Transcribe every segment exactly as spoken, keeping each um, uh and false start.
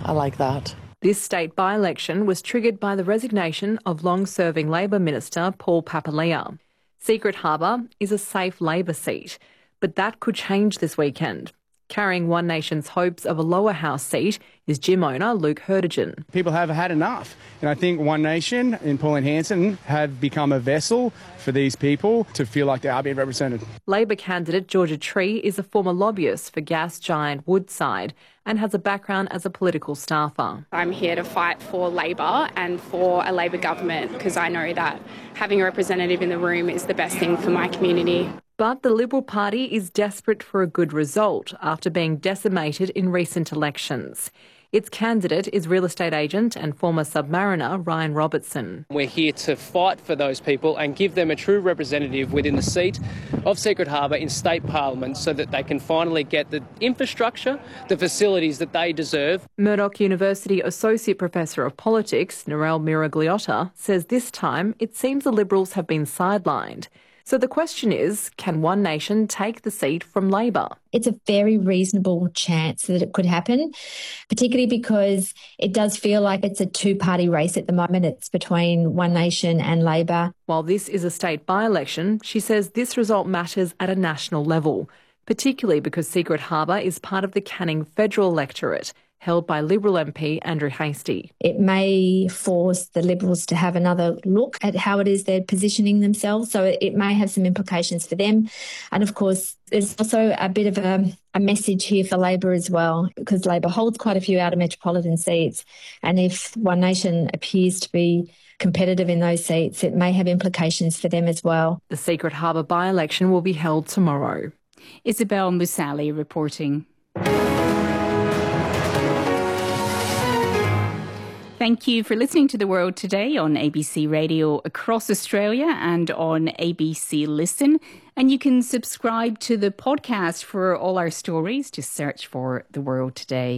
I like that. This state by-election was triggered by the resignation of long-serving Labor Minister Paul Papalia. Secret Harbour is a safe Labor seat, but that could change this weekend. Carrying One Nation's hopes of a lower house seat is gym owner Luke Hurtigen. People have had enough, and I think One Nation and Pauline Hanson have become a vessel for these people to feel like they are being represented. Labor candidate Georgia Tree is a former lobbyist for gas giant Woodside and has a background as a political staffer. I'm here to fight for Labor and for a Labor government because I know that having a representative in the room is the best thing for my community. But the Liberal Party is desperate for a good result after being decimated in recent elections. Its candidate is real estate agent and former Submariner Ryan Robertson. We're here to fight for those people and give them a true representative within the seat of Secret Harbour in state parliament so that they can finally get the infrastructure, the facilities that they deserve. Murdoch University Associate Professor of Politics, Narelle Miragliotta, says this time it seems the Liberals have been sidelined. So the question is, can One Nation take the seat from Labor? It's a very reasonable chance that it could happen, particularly because it does feel like it's a two-party race at the moment. It's between One Nation and Labor. While this is a state by-election, she says this result matters at a national level, particularly because Secret Harbour is part of the Canning federal electorate, held by Liberal M P Andrew Hastie. It may force the Liberals to have another look at how it is they're positioning themselves, so it may have some implications for them. And of course, there's also a bit of a, a message here for Labor as well, because Labor holds quite a few outer metropolitan seats, and if One Nation appears to be competitive in those seats, it may have implications for them as well. The Secret Harbour by-election will be held tomorrow. Isabel Musali reporting. Thank you for listening to The World Today on A B C Radio across Australia and on A B C Listen. And you can subscribe to the podcast for all our stories. Just search for The World Today.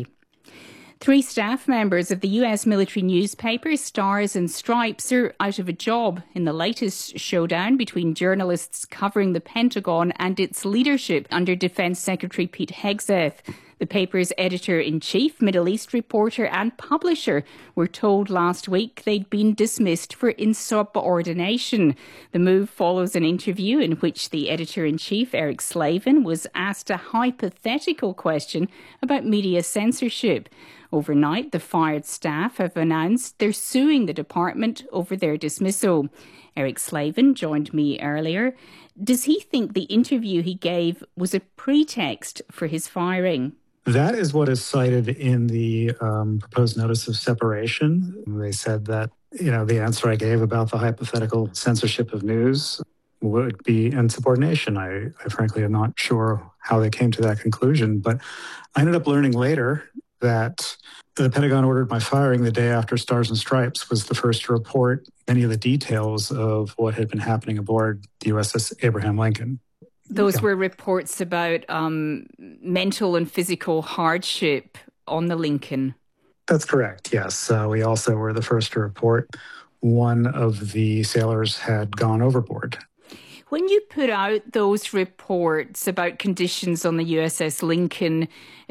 Three staff members of the U S military newspaper Stars and Stripes are out of a job in the latest showdown between journalists covering the Pentagon and its leadership under Defence Secretary Pete Hegseth. The paper's editor-in-chief, Middle East reporter and publisher were told last week they'd been dismissed for insubordination. The move follows an interview in which the editor-in-chief, Eric Slavin, was asked a hypothetical question about media censorship. Overnight, the fired staff have announced they're suing the department over their dismissal. Eric Slavin joined me earlier. Does he think the interview he gave was a pretext for his firing? That is what is cited in the um, proposed notice of separation. They said that, you know, the answer I gave about the hypothetical censorship of news would be insubordination. I, I frankly am not sure how they came to that conclusion, but I ended up learning later that the Pentagon ordered my firing the day after Stars and Stripes was the first to report many of the details of what had been happening aboard the U S S Abraham Lincoln. Those Yeah. were reports about um, mental and physical hardship on the Lincoln. That's correct, yes. Uh, we also were the first to report one of the sailors had gone overboard. When you put out those reports about conditions on the U S S Lincoln,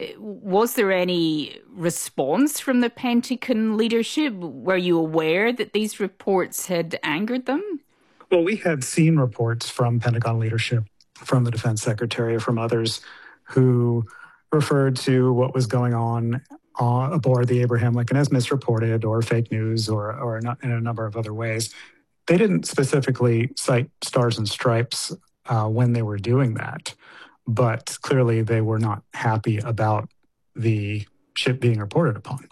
was there any response from the Pentagon leadership? Were you aware that these reports had angered them? Well, we had seen reports from Pentagon leadership, from the defense secretary, from others who referred to what was going on uh, aboard the Abraham Lincoln as misreported or fake news or, or in a number of other ways. They didn't specifically cite Stars and Stripes uh, when they were doing that, but clearly they were not happy about the ship being reported upon.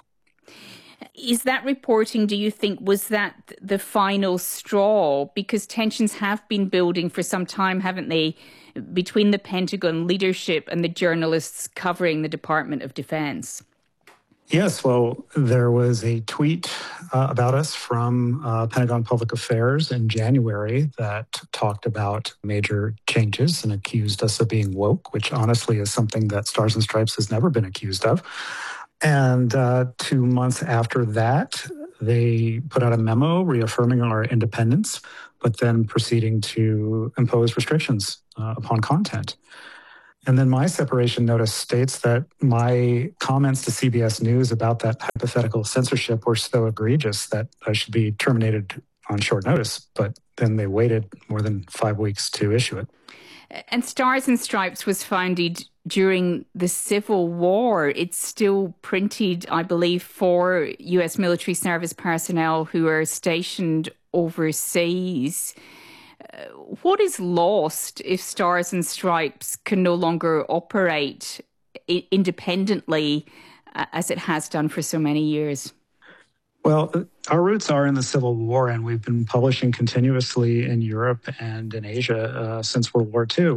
Is that reporting, do you think, was that the final straw? Because tensions have been building for some time, haven't they, between the Pentagon leadership and the journalists covering the Department of Defense? Yes, well, there was a tweet uh, about us from uh, Pentagon Public Affairs in January that talked about major changes and accused us of being woke, which honestly is something that Stars and Stripes has never been accused of. And uh, two months after that, they put out a memo reaffirming our independence, but then proceeding to impose restrictions uh, upon content. And then my separation notice states that my comments to C B S News about that hypothetical censorship were so egregious that I should be terminated on short notice. But then they waited more than five weeks to issue it. And Stars and Stripes was founded during the Civil War. It's still printed, I believe, for U S military service personnel who are stationed overseas. Uh, what is lost if Stars and Stripes can no longer operate I- independently uh, as it has done for so many years? Well, our roots are in the Civil War, and we've been publishing continuously in Europe and in Asia uh, since World War Two.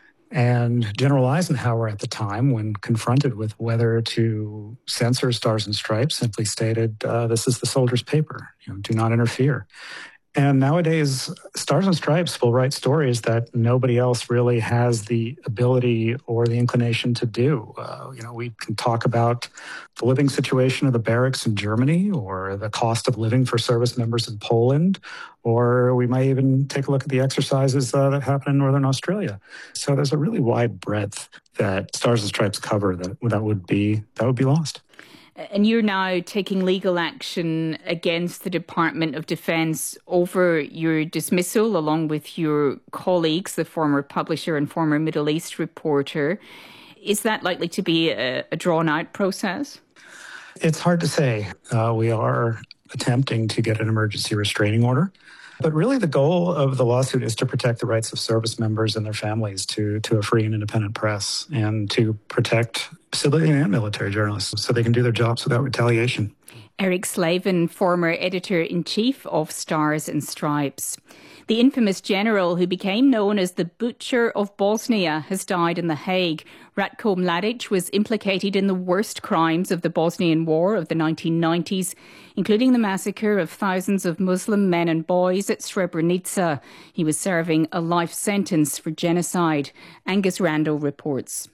And General Eisenhower at the time, when confronted with whether to censor Stars and Stripes, simply stated, uh, this is the soldier's paper, you know, do not interfere. And nowadays, Stars and Stripes will write stories that nobody else really has the ability or the inclination to do. Uh, you know, we can talk about the living situation of the barracks in Germany, or the cost of living for service members in Poland, or we might even take a look at the exercises uh, that happen in Northern Australia. So there's a really wide breadth that Stars and Stripes cover that that would be that would be lost. And you're now taking legal action against the Department of Defence over your dismissal, along with your colleagues, the former publisher and former Middle East reporter. Is that likely to be a, a drawn-out process? It's hard to say. Uh, we are attempting to get an emergency restraining order. But really the goal of the lawsuit is to protect the rights of service members and their families to, to a free and independent press, and to protect civilian and military journalists so they can do their jobs without retaliation. Eric Slavin, former editor-in-chief of Stars and Stripes. The infamous general who became known as the Butcher of Bosnia has died in The Hague. Ratko Mladic was implicated in the worst crimes of the Bosnian War of the nineteen nineties, including the massacre of thousands of Muslim men and boys at Srebrenica. He was serving a life sentence for genocide. Angus Randall reports.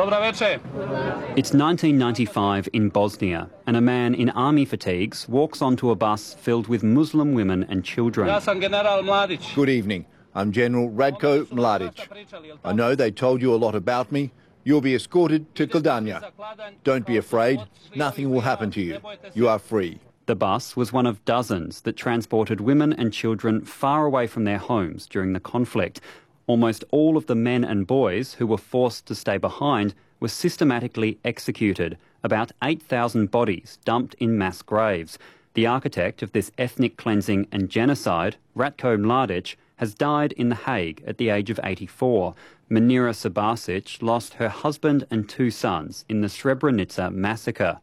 It's nineteen ninety-five in Bosnia, and a man in army fatigues walks onto a bus filled with Muslim women and children. Good evening. I'm General Ratko Mladic. I know they told you a lot about me. You'll be escorted to Kladanja. Don't be afraid. Nothing will happen to you. You are free. The bus was one of dozens that transported women and children far away from their homes during the conflict. Almost all of the men and boys who were forced to stay behind were systematically executed, about eight thousand bodies dumped in mass graves. The architect of this ethnic cleansing and genocide, Ratko Mladic, has died in The Hague at the age of eighty-four. Manira Sabasic lost her husband and two sons in the Srebrenica massacre.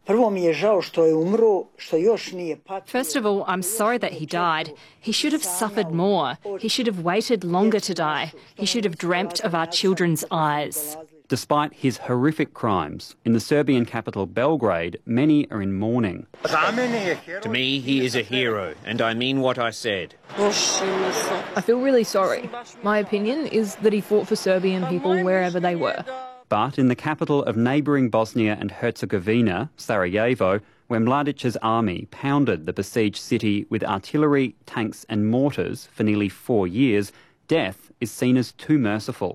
First of all, I'm sorry that he died. He should have suffered more. He should have waited longer to die. He should have dreamt of our children's eyes. Despite his horrific crimes, in the Serbian capital Belgrade, many are in mourning. To me, he is a hero, and I mean what I said. I feel really sorry. My opinion is that he fought for Serbian people wherever they were. But in the capital of neighbouring Bosnia and Herzegovina, Sarajevo, where Mladic's army pounded the besieged city with artillery, tanks and mortars for nearly four years, death is seen as too merciful.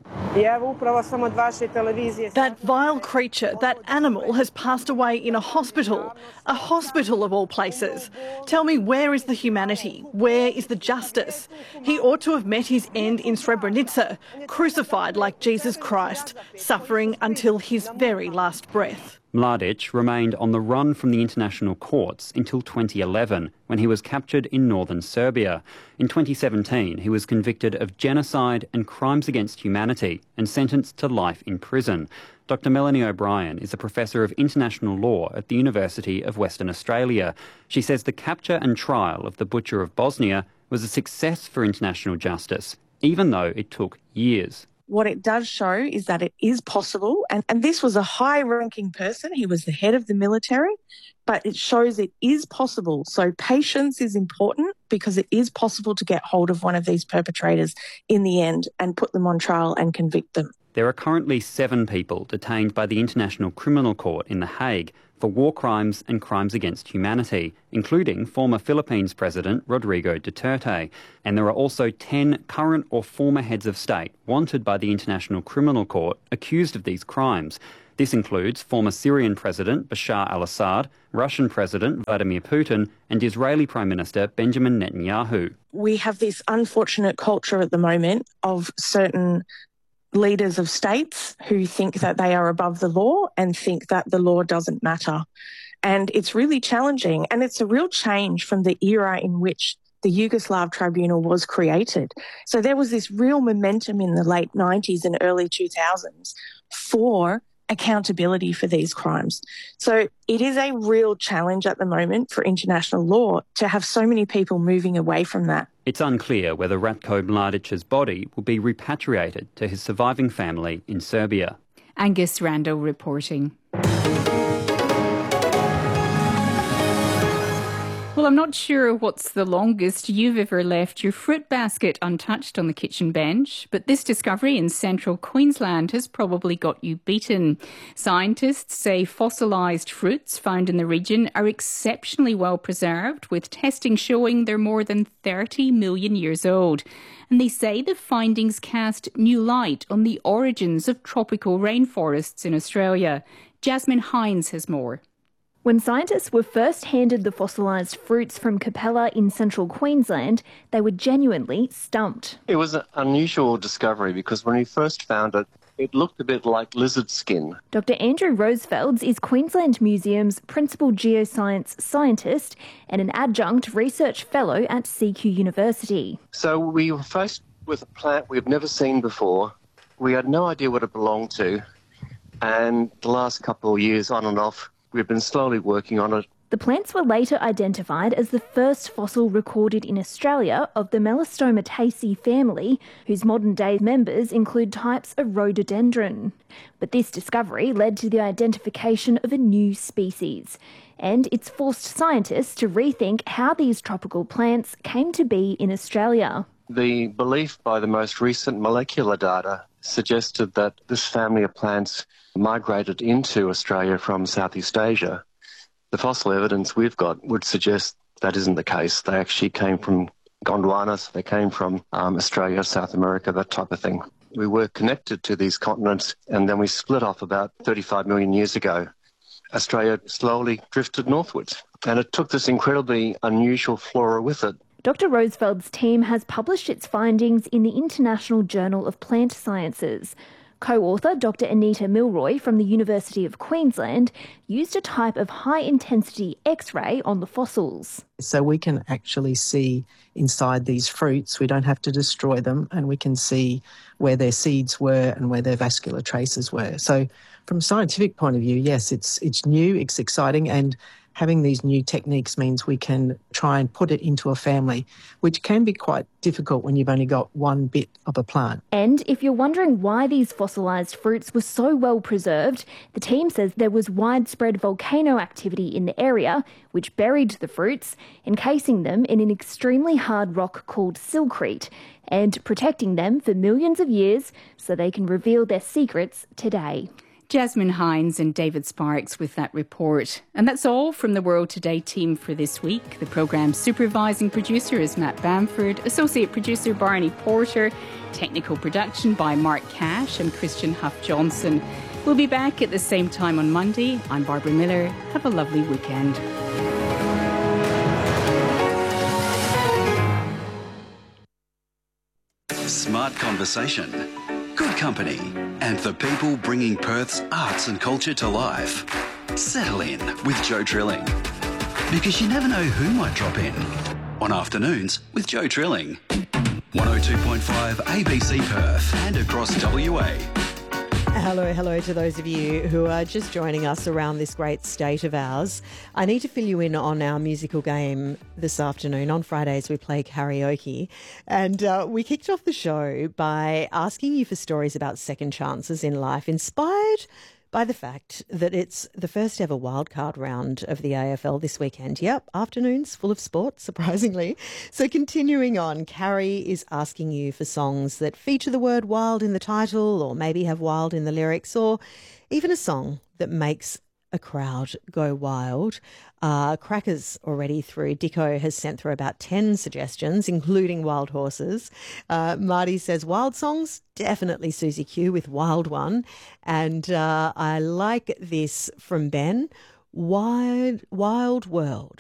That vile creature, that animal, has passed away in a hospital. A hospital of all places. Tell me, where is the humanity? Where is the justice? He ought to have met his end in Srebrenica, crucified like Jesus Christ, suffering until his very last breath. Mladic remained on the run from the international courts until twenty eleven, when he was captured in northern Serbia. In twenty seventeen, he was convicted of genocide and crimes against humanity and sentenced to life in prison. Doctor Melanie O'Brien is a professor of international law at the University of Western Australia. She says the capture and trial of the Butcher of Bosnia was a success for international justice, even though it took years. What it does show is that it is possible, and, and this was a high-ranking person. He was the head of the military, but it shows it is possible. So patience is important, because it is possible to get hold of one of these perpetrators in the end and put them on trial and convict them. There are currently seven people detained by the International Criminal Court in The Hague. for war crimes and crimes against humanity, including former Philippines President Rodrigo Duterte. And there are also ten current or former heads of state wanted by the International Criminal Court accused of these crimes. This includes former Syrian President Bashar al-Assad, Russian President Vladimir Putin, and Israeli Prime Minister Benjamin Netanyahu. We have this unfortunate culture at the moment of certain leaders of states who think that they are above the law and think that the law doesn't matter. And it's really challenging, and it's a real change from the era in which the Yugoslav Tribunal was created. So there was this real momentum in the late nineties and early two thousands for accountability for these crimes. So it is a real challenge at the moment for international law to have so many people moving away from that. It's unclear whether Ratko Mladic's body will be repatriated to his surviving family in Serbia. Angus Randall reporting. Well, I'm not sure what's the longest you've ever left your fruit basket untouched on the kitchen bench, but this discovery in central Queensland has probably got you beaten. Scientists say fossilised fruits found in the region are exceptionally well preserved, with testing showing they're more than thirty million years old. And they say the findings cast new light on the origins of tropical rainforests in Australia. Jasmine Hines has more. When scientists were first handed the fossilised fruits from Capella in central Queensland, they were genuinely stumped. It was an unusual discovery because when we first found it, it looked a bit like lizard skin. Doctor Andrew Rosefelds is Queensland Museum's principal geoscience scientist and an adjunct research fellow at C Q University. So we were faced with a plant we've never seen before. We had no idea what it belonged to, and the last couple of years, on and off, we've been slowly working on it. The plants were later identified as the first fossil recorded in Australia of the Melastomataceae family, whose modern-day members include types of rhododendron. But this discovery led to the identification of a new species, and it's forced scientists to rethink how these tropical plants came to be in Australia. The belief by the most recent molecular data suggested that this family of plants migrated into Australia from Southeast Asia. The fossil evidence we've got would suggest that isn't the case. They actually came from Gondwana, so they came from um, Australia, South America, that type of thing. We were connected to these continents, and then we split off about thirty-five million years ago. Australia slowly drifted northwards, and it took this incredibly unusual flora with it. Doctor Rosefeld's team has published its findings in the International Journal of Plant Sciences. Co-author Doctor Anita Milroy from the University of Queensland used a type of high-intensity X-ray on the fossils. So we can actually see inside these fruits. We don't have to destroy them, and we can see where their seeds were and where their vascular traces were. So from a scientific point of view, yes, it's it's new, it's exciting, and having these new techniques means we can try and put it into a family, which can be quite difficult when you've only got one bit of a plant. And if you're wondering why these fossilised fruits were so well preserved, the team says there was widespread volcano activity in the area, which buried the fruits, encasing them in an extremely hard rock called silcrete, and protecting them for millions of years so they can reveal their secrets today. Jasmine Hines and David Sparks with that report. And that's all from the World Today team for this week. The programme's supervising producer is Matt Bamford, associate producer Barney Porter, technical production by Mark Cash and Christian Huff-Johnson. We'll be back at the same time on Monday. I'm Barbara Miller. Have a lovely weekend. Smart conversation, good company, and the people bringing Perth's arts and culture to life. Settle in with Joe Trilling, because you never know who might drop in on Afternoons with Joe Trilling. one oh two point five A B C Perth and across W A. Hello, hello to those of you who are just joining us around this great state of ours. I need to fill you in on our musical game this afternoon. On Fridays, we play karaoke. And uh, we kicked off the show by asking you for stories about second chances in life, inspired by the fact that it's the first ever wildcard round of the A F L this weekend. Yep, afternoons full of sport, surprisingly. So continuing on, Carrie is asking you for songs that feature the word wild in the title, or maybe have wild in the lyrics, or even a song that makes a crowd go wild. Uh, Crackers already through. Dicko has sent through about ten suggestions, including wild horses. Uh, Marty says wild songs, definitely Susie Q with Wild One. And uh, I like this from Ben, Wild, Wild World.